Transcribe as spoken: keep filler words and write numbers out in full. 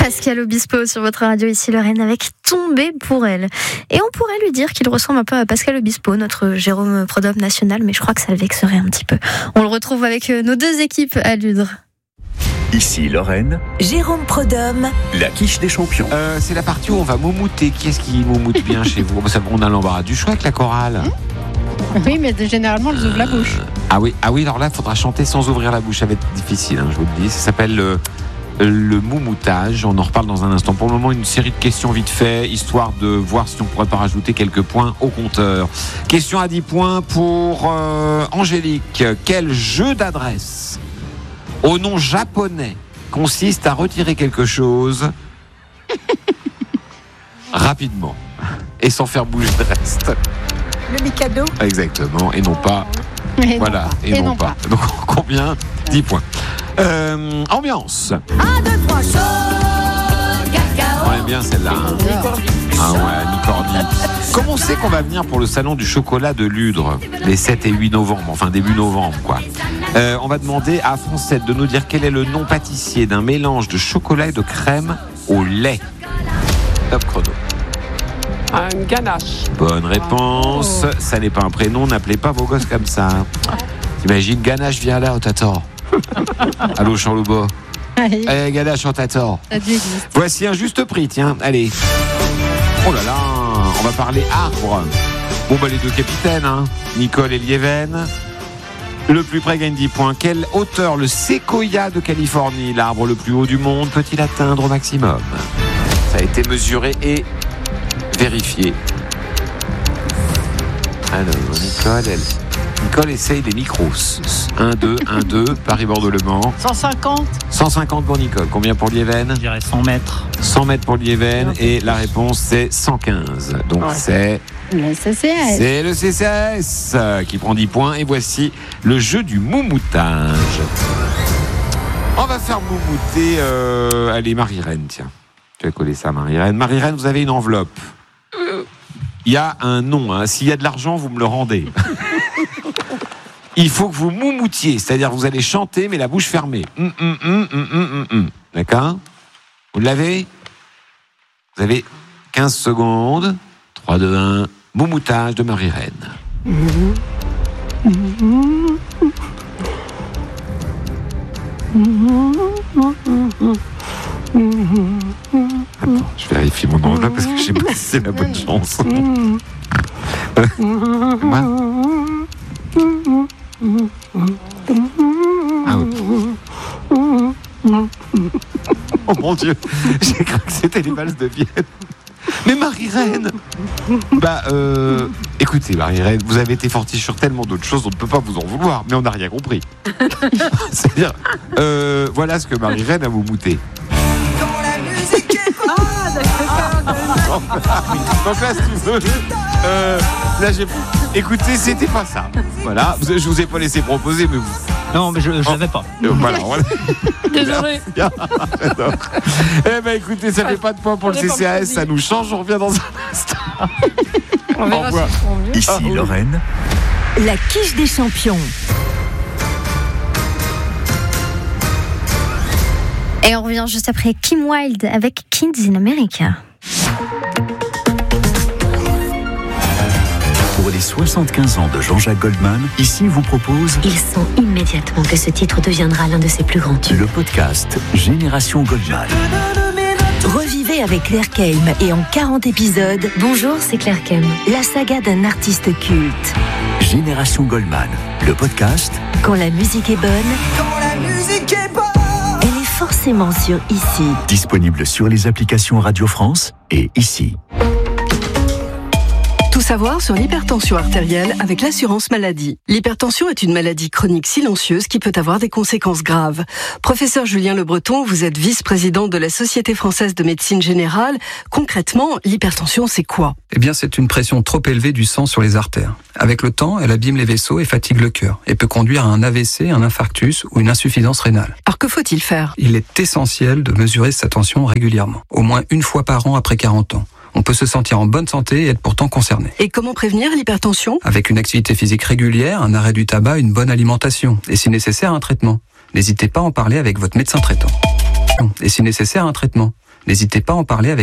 Pascal Obispo sur votre radio ici Lorraine avec Tombé pour elle. Et on pourrait lui dire qu'il ressemble un peu à Pascal Obispo, notre Jérôme Prudhomme national, mais je crois que ça le vexerait un petit peu. On le retrouve avec nos deux équipes à Ludre. Ici Lorraine, Jérôme Prudhomme, la quiche des champions. Euh, c'est la partie où on va moumouter. Qui est-ce qui moumoute bien chez vous? On a l'embarras du choix avec la chorale. Oui, mais généralement, elles ouvrent la bouche. Ah oui, ah oui, alors là, il faudra chanter sans ouvrir la bouche. Ça va être difficile, hein, je vous le dis. Ça s'appelle le, le moumoutage. On en reparle dans un instant. Pour le moment, une série de questions vite fait, histoire de voir si on pourrait pas rajouter quelques points au compteur. Question à dix points pour euh, Angélique. Quel jeu d'adresse au nom japonais consiste à retirer quelque chose rapidement et sans faire bouger le reste? le Mikado. Exactement, et non pas. Et voilà, non pas. et, Et non, non pas. Donc combien? dix points. Euh, ambiance. un, deux, trois, chaud, cacao. On aime bien celle-là. Hein. Ah ouais, Nicordi. Comment on sait qu'on va venir pour le salon du chocolat de Ludre les sept et huit novembre, enfin début novembre quoi. Euh, on va demander à Francette de nous dire quel est le nom pâtissier d'un mélange de chocolat et de crème au lait. Top chrono. Un ganache. Bonne réponse. Oh. Ça n'est pas un prénom, n'appelez pas vos gosses comme ça. T'imagines, Ganache, viens là, oh t'attends. Allô, Charlouba. Allez, Eh, Ganache, on t'attend. ça existe. Voici un juste prix, tiens, allez. Oh là là, on va parler arbre. Bon, bah, les deux capitaines, hein, Nicole et Lieven. Le plus près gagne dix points. Quelle hauteur le séquoia de Californie, l'arbre le plus haut du monde, peut-il atteindre au maximum? Ça a été mesuré et vérifié. Alors, Nicole, elle... Nicole essaye les micros. un, deux, un, deux, Paris-Bordeaux-Le Mans. cent cinquante. cent cinquante pour Nicole. Combien pour Lieven? Je dirais cent mètres. cent mètres pour Lieven. Et la réponse, c'est cent quinze. Donc, Ouais. c'est... Le C C S. C'est le C C S qui prend dix points. Et voici le jeu du moumoutage. On va faire moumouter... Euh... Allez, Marie-Reine, tiens. Tu vas coller ça, Marie-Reine. Marie-Reine, vous avez une enveloppe. Il y a un nom. Hein. S'il y a de l'argent, vous me le rendez. Il faut que vous moumoutiez. C'est-à-dire, vous allez chanter, mais la bouche fermée. Hum, hum, hum, hum, hum, hum, hum. D'accord? Vous l'avez? Vous avez quinze secondes. trois, deux, un. Moumoutage de Marie-Reine. Attends, je vérifie mon enveloppe parce que je sais pas si c'est la bonne chanson. Moi Ah oui. Oh mon Dieu, j'ai cru que c'était les valses de Vienne. Mais Marie-Reine, bah euh, écoutez Marie-Reine, vous avez été fortiche sur tellement d'autres choses, on ne peut pas vous en vouloir, mais on n'a rien compris. C'est-à-dire, euh, voilà ce que Marie-Reine a moumouté. Donc là, si vous voulez, euh, là, j'ai... écoutez, c'était pas ça. Voilà, je vous ai pas laissé proposer, mais vous. Non, mais je ne Oh. l'avais pas. Euh, voilà, voilà. Désolé. Eh ben, écoutez, ça fait pas de points pour le On est C C A S, pas ça nous change, on revient dans un instant. On verra revoir. s'ils font mieux. Ici Ah, oui. Lorraine, La quiche des champions. Et on revient juste après Kim Wilde avec Kids in America. pour les soixante-quinze ans de Jean-Jacques Goldman, ici vous propose Il sent immédiatement que ce titre deviendra l'un de ses plus grands tubes. le podcast Génération Goldman. Revivez avec Claire Kelm et en quarante épisodes, Bonjour, c'est Claire Kem. la saga d'un artiste culte. Génération Goldman, le podcast Quand la musique est bonne, elle est forcément sur Ici. disponible sur les applications Radio France et ici. Tout savoir sur l'hypertension artérielle avec l'assurance maladie. L'hypertension est une maladie chronique silencieuse qui peut avoir des conséquences graves. Professeur Julien Le Breton, vous êtes vice-président de la Société française de médecine générale. Concrètement, l'hypertension, c'est quoi ? Eh bien, c'est une pression trop élevée du sang sur les artères. Avec le temps, elle abîme les vaisseaux et fatigue le cœur, et peut conduire à un A V C, un infarctus ou une insuffisance rénale. Alors que faut-il faire ? Il est essentiel de mesurer sa tension régulièrement, au moins une fois par an après quarante ans. On peut se sentir en bonne santé et être pourtant concerné. Et comment prévenir l'hypertension ? Avec une activité physique régulière, un arrêt du tabac, une bonne alimentation, et si nécessaire, un traitement. N'hésitez pas à en parler avec votre médecin traitant. Et si nécessaire, un traitement. N'hésitez pas à en parler avec